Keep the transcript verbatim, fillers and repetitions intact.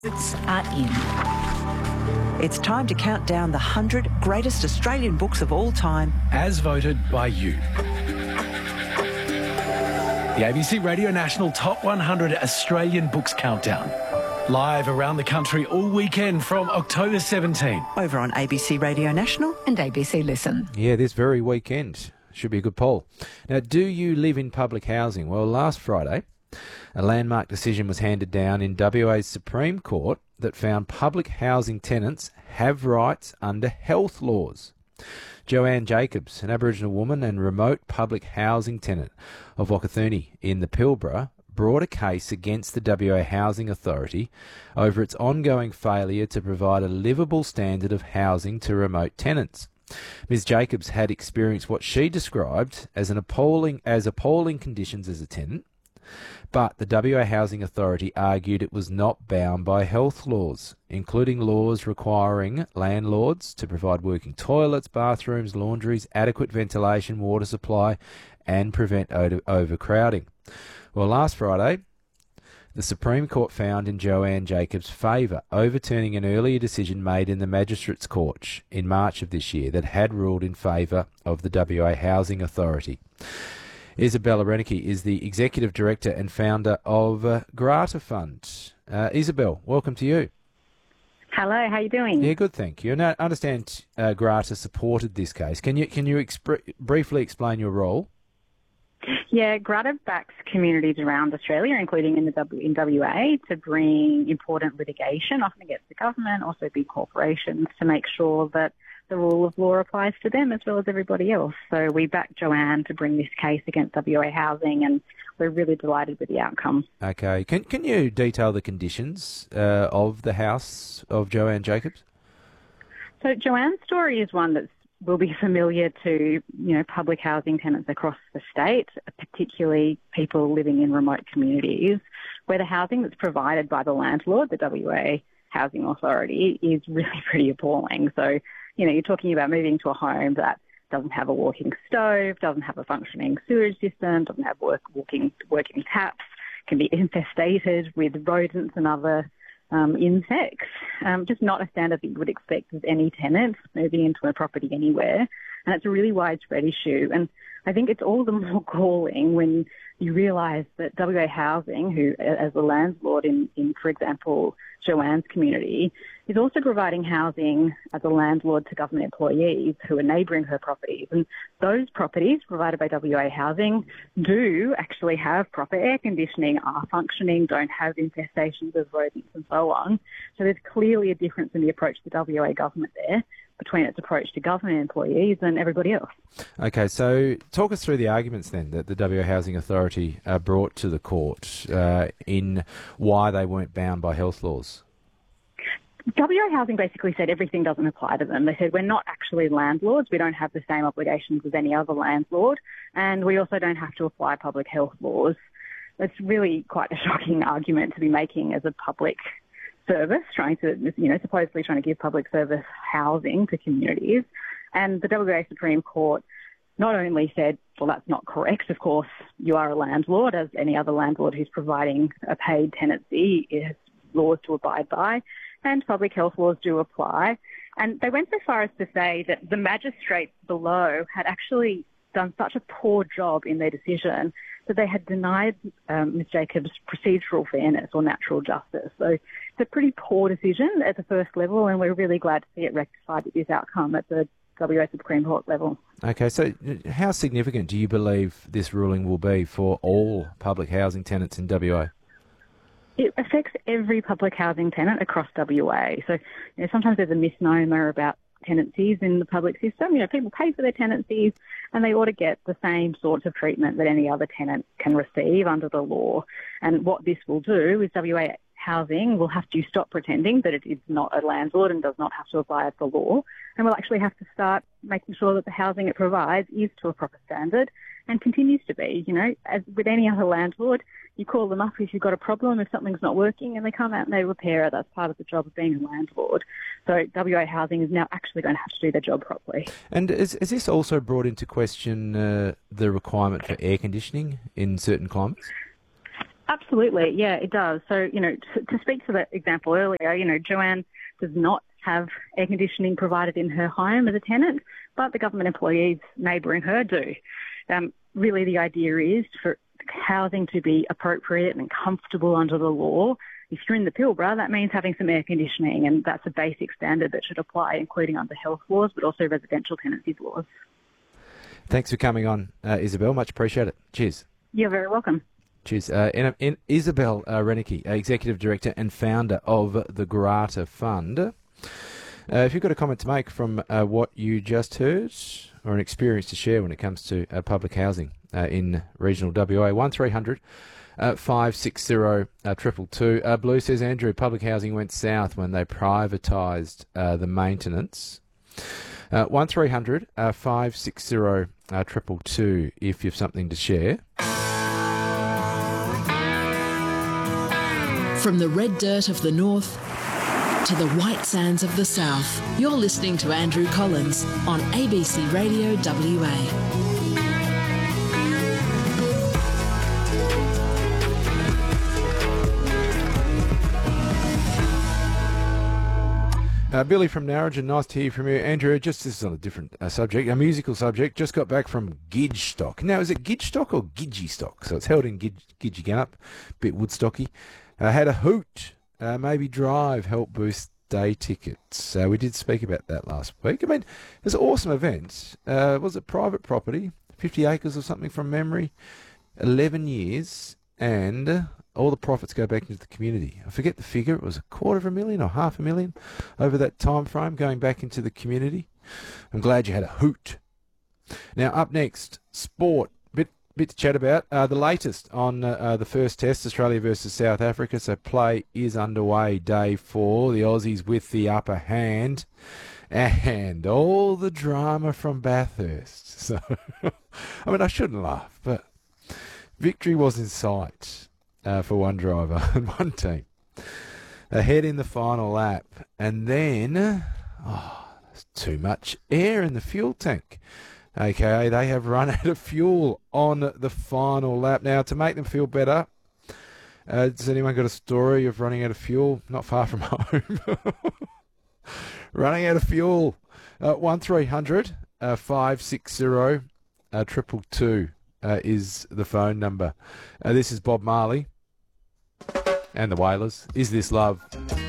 Books are in. It's time to count down the one hundred greatest Australian books of all time. As voted by you. The A B C Radio National Top one hundred Australian Books Countdown. Live around the country all weekend from October seventeenth. Over on A B C Radio National and A B C Listen. Yeah, this very weekend. Should be a good poll. Now, do you live in public housing? Well, last Friday, a landmark decision was handed down in W A's Supreme Court that found public housing tenants have rights under health laws. Joanne Jacobs, an Aboriginal woman and remote public housing tenant of Wakathuni in the Pilbara, brought a case against the W A Housing Authority over its ongoing failure to provide a livable standard of housing to remote tenants. Miz Jacobs had experienced what she described as an appalling as appalling conditions as a tenant, but the W A Housing Authority argued it was not bound by health laws, including laws requiring landlords to provide working toilets, bathrooms, laundries, adequate ventilation, water supply, and prevent over- overcrowding. Well, last Friday, the Supreme Court found in Joanne Jacobs' favour, overturning an earlier decision made in the Magistrates' Court in March of this year that had ruled in favour of the W A Housing Authority. Isabella Renicky is the Executive Director and founder of uh, Grata Fund. Uh, Isabel, welcome to you. Hello, how are you doing? Yeah, good, thank you. And I understand uh, Grata supported this case. Can you can you expr- briefly explain your role? Yeah, Grata backs communities around Australia, including in the w- in W A, to bring important litigation, often against the government, also big corporations, to make sure that the rule of law applies to them as well as everybody else. So we backed Joanne to bring this case against W A Housing, and we're really delighted with the outcome. Okay. Can can you detail the conditions uh, of the house of Joanne Jacobs? So Joanne's story is one that will be familiar to, you know, public housing tenants across the state, particularly people living in remote communities, where the housing that's provided by the landlord, the W A Housing Authority, is really pretty appalling. So, you know, you're talking about moving to a home that doesn't have a walking stove, doesn't have a functioning sewage system, doesn't have work, walking, working taps, can be infestated with rodents and other um, insects. Um, just not a standard that you would expect of any tenant moving into a property anywhere. And it's a really widespread issue. And I think it's all the more galling when you realise that W A Housing, who, as a landlord in, in, for example, Joanne's community, is also providing housing as a landlord to government employees who are neighbouring her properties. And those properties provided by W A Housing do actually have proper air conditioning, are functioning, don't have infestations of rodents and so on. So there's clearly a difference in the approach to the W A government there between its approach to government employees and everybody else. Okay, so talk us through the arguments then that the W A Housing Authority uh, brought to the court uh, in why they weren't bound by health laws. W A Housing basically said everything doesn't apply to them. They said we're not actually landlords, we don't have the same obligations as any other landlord, and we also don't have to apply public health laws. It's really quite a shocking argument to be making as a public service, trying to, you know, supposedly trying to give public service housing to communities. And the W A Supreme Court not only said, well, that's not correct. Of course, you are a landlord, as any other landlord who's providing a paid tenancy. It has laws to abide by, and public health laws do apply. And they went so far as to say that the magistrates below had actually done such a poor job in their decision that they had denied um, Miz Jacobs procedural fairness or natural justice. So it's a pretty poor decision at the first level, and we're really glad to see it rectified with this outcome at the W A Supreme Court level. Okay, so how significant do you believe this ruling will be for all public housing tenants in W A? It affects every public housing tenant across W A. So, you know, sometimes there's a misnomer about tenancies in the public system. You know, people pay for their tenancies and they ought to get the same sorts of treatment that any other tenant can receive under the law. And what this will do is W A Housing will have to stop pretending that it is not a landlord and does not have to abide the law, and will actually have to start making sure that the housing it provides is to a proper standard and continues to be. You know, as with any other landlord, you call them up if you've got a problem, if something's not working, and they come out and they repair it. That's part of the job of being a landlord. So W A Housing is now actually going to have to do their job properly. And is, is this also brought into question uh, the requirement for air conditioning in certain climates? Absolutely, yeah, it does. So, you know, to, to speak to that example earlier, you know, Joanne does not have air conditioning provided in her home as a tenant, but the government employees neighbouring her do. Um, really, the idea is for housing to be appropriate and comfortable under the law. If you're in the Pilbara, that means having some air conditioning, and that's a basic standard that should apply, including under health laws, but also residential tenancies laws. Thanks for coming on, uh, Isabel. Much appreciate it. Cheers. You're very welcome. Cheers. Uh, in, in Isabel uh, Renicky, uh, Executive Director and founder of the Grata Fund. Uh, if you've got a comment to make from uh, what you just heard, or an experience to share when it comes to uh, public housing uh, in regional W A, one three hundred five six zero two two two. Uh, Blue says, Andrew, public housing went south when they privatised uh, the maintenance. Uh, one three hundred five six zero two two two if you've something to share. From the red dirt of the north to the white sands of the south, you're listening to Andrew Collins on A B C Radio W A. Uh, Billy from Narrogin, nice to hear from you. Andrew, just this is on a different uh, subject, a musical subject, just got back from Gidgestock. Now, is it Gidgestock or Gidgeystock? So it's held in Gid- Gidgegup, bit Woodstocky. Uh, had a hoot, uh, maybe drive, help boost day tickets. Uh, we did speak about that last week. I mean, it was an awesome event. Uh, was it private property, fifty acres or something from memory, eleven years, and uh, all the profits go back into the community. I forget the figure. It was a quarter of a million or half a million over that time frame going back into the community. I'm glad you had a hoot. Now, up next, sport. Bit bit to chat about. Uh, the latest on uh, uh, the first test, Australia versus South Africa. So play is underway, day four. The Aussies with the upper hand. And all the drama from Bathurst. So, I mean, I shouldn't laugh, but victory was in sight. Uh, for one driver and one team. Ahead in the final lap. And then, oh, there's too much air in the fuel tank. A K A they have run out of fuel on the final lap. Now, to make them feel better, uh, has anyone got a story of running out of fuel? Not far from home. Running out of fuel. Uh, one three hundred five six zero two two two. Uh, is the phone number. Uh, this is Bob Marley and the Wailers. Is This Love?